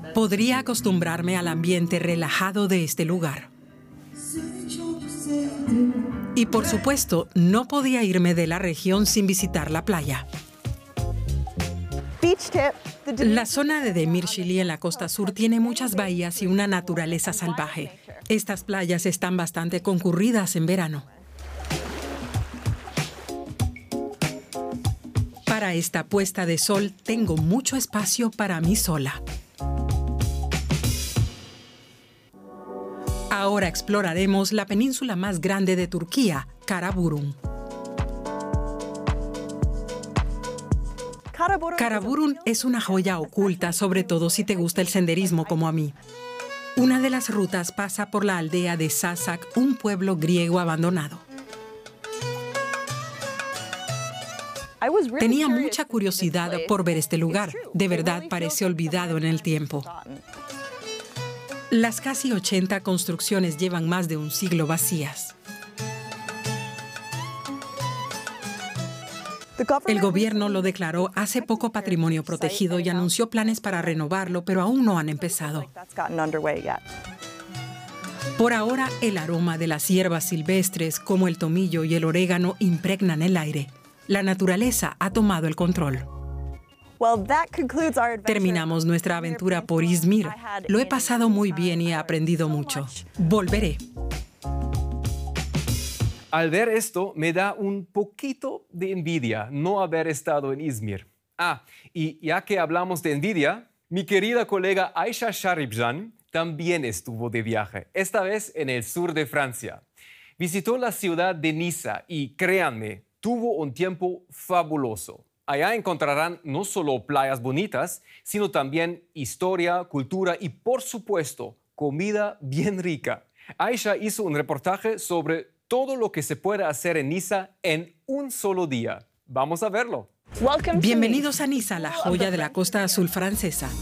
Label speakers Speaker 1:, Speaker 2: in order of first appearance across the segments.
Speaker 1: Podría acostumbrarme al ambiente relajado de este lugar. Y por supuesto, no podía irme de la región sin visitar la playa. La zona de Demirchili en la costa sur tiene muchas bahías y una naturaleza salvaje. Estas playas están bastante concurridas en verano. Para esta puesta de sol tengo mucho espacio para mí sola. Ahora exploraremos la península más grande de Turquía, Karaburun. Karaburun es una joya oculta, sobre todo si te gusta el senderismo como a mí. Una de las rutas pasa por la aldea de Sasak, un pueblo griego abandonado. Tenía mucha curiosidad por ver este lugar. De verdad parece olvidado en el tiempo. Las casi 80 construcciones llevan más de un siglo vacías. El gobierno lo declaró hace poco patrimonio protegido y anunció planes para renovarlo, pero aún no han empezado. Por ahora, el aroma de las hierbas silvestres, como el tomillo y el orégano, impregnan el aire. La naturaleza ha tomado el control. Terminamos nuestra aventura por Izmir. Lo he pasado muy bien y he aprendido mucho. Volveré.
Speaker 2: Al ver esto, me da un poquito de envidia no haber estado en Izmir. Y ya que hablamos de envidia, mi querida colega Aisha Sharibjan también estuvo de viaje, esta vez en el sur de Francia. Visitó la ciudad de Niza y, créanme, tuvo un tiempo fabuloso. Allá encontrarán no solo playas bonitas, sino también historia, cultura y, por supuesto, comida bien rica. Aisha hizo un reportaje sobre todo lo que se puede hacer en Niza en un solo día. Vamos a verlo.
Speaker 1: Bienvenidos a Niza, la joya de la costa azul francesa.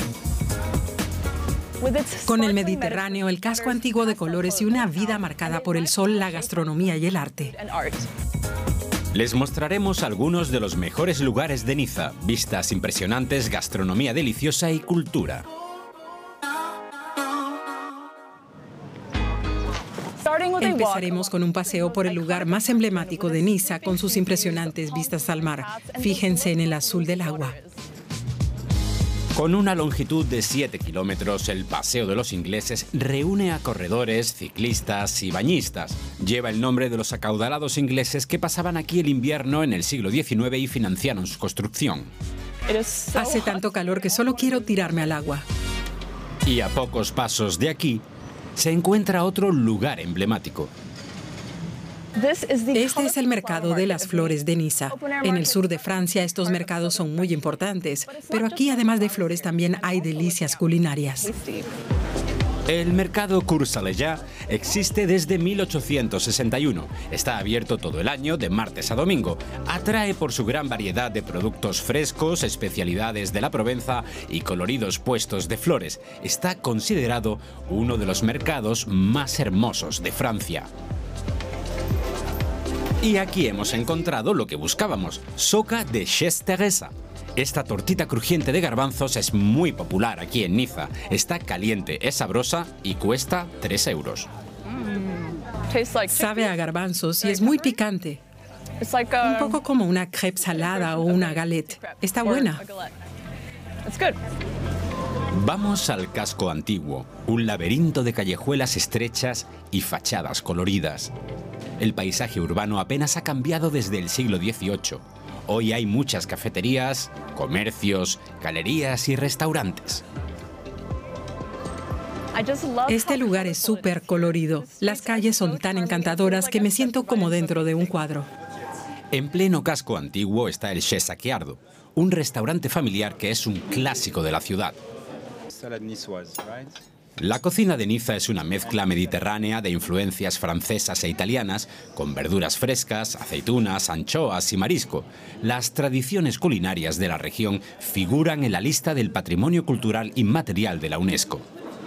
Speaker 1: Con el Mediterráneo, el casco antiguo de colores y una vida marcada por el sol, la gastronomía y el arte.
Speaker 3: Les mostraremos algunos de los mejores lugares de Niza, vistas impresionantes, gastronomía deliciosa y cultura.
Speaker 1: Empezaremos con un paseo por el lugar más emblemático de Niza, con sus impresionantes vistas al mar. Fíjense en el azul del agua.
Speaker 3: Con una longitud de 7 kilómetros, el Paseo de los Ingleses reúne a corredores, ciclistas y bañistas. Lleva el nombre de los acaudalados ingleses que pasaban aquí el invierno en el siglo XIX y financiaron su construcción.
Speaker 1: Hace tanto calor que solo quiero tirarme al agua.
Speaker 3: Y a pocos pasos de aquí se encuentra otro lugar emblemático.
Speaker 1: Este es el mercado de las flores de Niza. En el sur de Francia estos mercados son muy importantes, pero aquí además de flores también hay delicias culinarias.
Speaker 3: El mercado Cours-Saleya existe desde 1861. Está abierto todo el año, de martes a domingo. Atrae por su gran variedad de productos frescos, especialidades de la Provenza y coloridos puestos de flores. Está considerado uno de los mercados más hermosos de Francia. Y aquí hemos encontrado lo que buscábamos, soca de Chestéresa. Esta tortita crujiente de garbanzos es muy popular aquí en Niza. Está caliente, es sabrosa y cuesta 3 euros.
Speaker 1: Sabe a garbanzos y es muy picante. Un poco como una crêpe salada o una galette. Está buena.
Speaker 3: Vamos al casco antiguo, un laberinto de callejuelas estrechas y fachadas coloridas. El paisaje urbano apenas ha cambiado desde el siglo XVIII. Hoy hay muchas cafeterías, comercios, galerías y restaurantes.
Speaker 1: Este lugar es súper colorido. Las calles son tan encantadoras que me siento como dentro de un cuadro.
Speaker 3: En pleno casco antiguo está el Chez Sacchiardo, un restaurante familiar que es un clásico de la ciudad. La cocina de Niza es una mezcla mediterránea de influencias francesas e italianas, con verduras frescas, aceitunas, anchoas y marisco. Las tradiciones culinarias de la región figuran en la lista del Patrimonio Cultural Inmaterial de la UNESCO.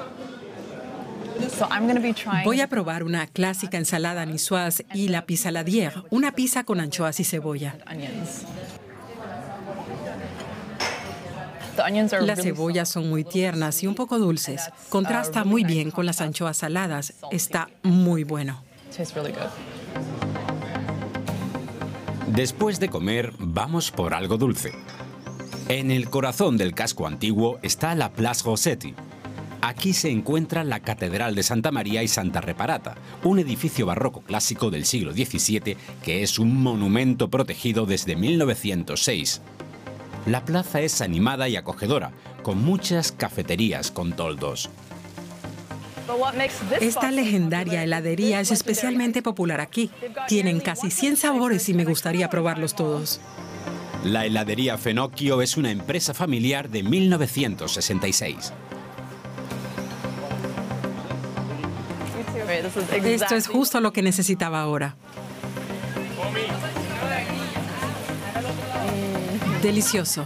Speaker 1: Voy a probar una clásica ensalada niçoise y la pissaladière, una pizza con anchoas y cebolla. Las cebollas son muy tiernas y un poco dulces. Contrasta muy bien con las anchoas saladas. Está muy bueno.
Speaker 3: Después de comer, vamos por algo dulce. En el corazón del casco antiguo está la Place Rossetti. Aquí se encuentra la Catedral de Santa María y Santa Reparata, un edificio barroco clásico del siglo XVII que es un monumento protegido desde 1906. La plaza es animada y acogedora, con muchas cafeterías con toldos.
Speaker 1: Esta legendaria heladería es especialmente popular aquí. Tienen casi 100 sabores y me gustaría probarlos todos.
Speaker 3: La heladería Fenocchio es una empresa familiar de 1966.
Speaker 1: Esto es justo lo que necesitaba ahora. Delicioso.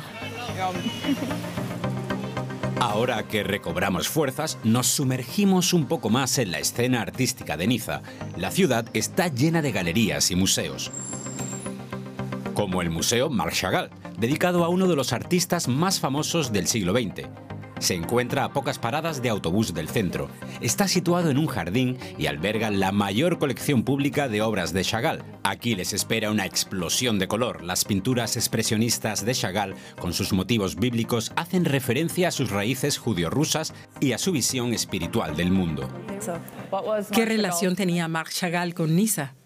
Speaker 3: Ahora que recobramos fuerzas, nos sumergimos un poco más en la escena artística de Niza. La ciudad está llena de galerías y museos, como el Museo Marc Chagall, dedicado a uno de los artistas más famosos del siglo XX. Se encuentra a pocas paradas de autobús del centro. Está situado en un jardín y alberga la mayor colección pública de obras de Chagall. Aquí les espera una explosión de color. Las pinturas expresionistas de Chagall, con sus motivos bíblicos, hacen referencia a sus raíces judío-rusas y a su visión espiritual del mundo.
Speaker 1: ¿Qué relación tenía Marc Chagall con Niza?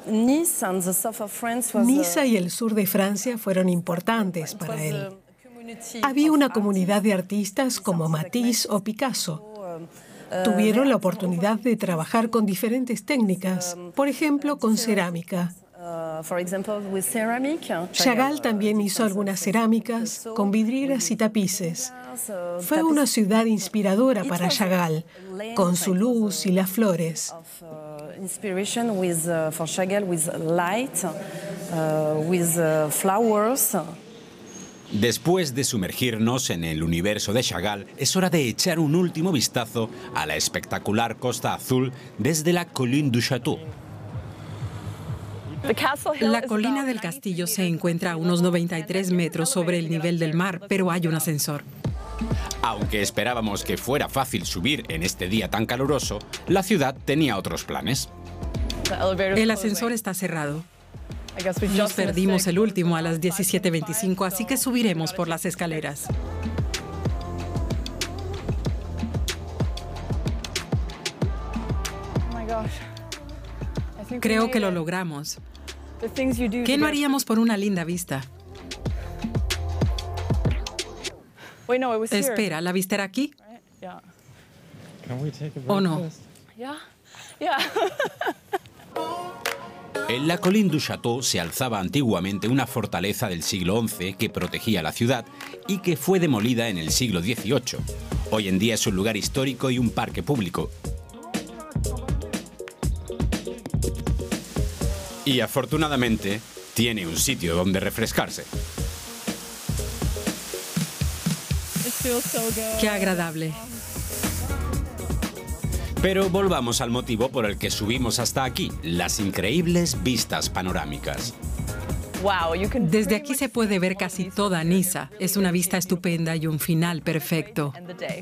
Speaker 4: Niza y el sur de Francia fueron importantes para él. Había una comunidad de artistas como Matisse o Picasso. Tuvieron la oportunidad de trabajar con diferentes técnicas, por ejemplo, con cerámica. Chagall también hizo algunas cerámicas con vidrieras y tapices. Fue una ciudad inspiradora para Chagall, con su luz y las flores.
Speaker 3: Después de sumergirnos en el universo de Chagall, es hora de echar un último vistazo a la espectacular Costa Azul desde la Colline du Château.
Speaker 1: La colina del castillo se encuentra a unos 93 metros sobre el nivel del mar, pero hay un ascensor.
Speaker 3: Aunque esperábamos que fuera fácil subir en este día tan caluroso, la ciudad tenía otros planes.
Speaker 1: El ascensor está cerrado. Nos perdimos el último a las 17:25, así que subiremos por las escaleras. Creo que lo logramos. ¿Qué no haríamos por una linda vista? Espera, ¿la vista era aquí? ¿O no?
Speaker 3: En la Colline du Château se alzaba antiguamente una fortaleza del siglo XI que protegía la ciudad y que fue demolida en el siglo XVIII. Hoy en día es un lugar histórico y un parque público. Y afortunadamente tiene un sitio donde refrescarse.
Speaker 1: Qué agradable.
Speaker 3: Pero volvamos al motivo por el que subimos hasta aquí, las increíbles vistas panorámicas.
Speaker 1: Desde aquí se puede ver casi toda Niza. Es una vista estupenda y un final perfecto.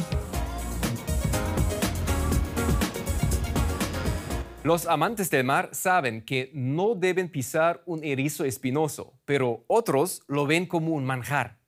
Speaker 2: Los amantes del mar saben que no deben pisar un erizo espinoso, pero otros lo ven como un manjar.